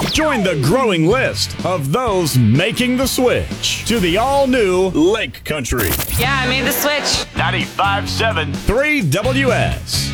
Join the growing list of those making the switch to the all-new Lake Country. Yeah, I made the switch. 95.7 3WS.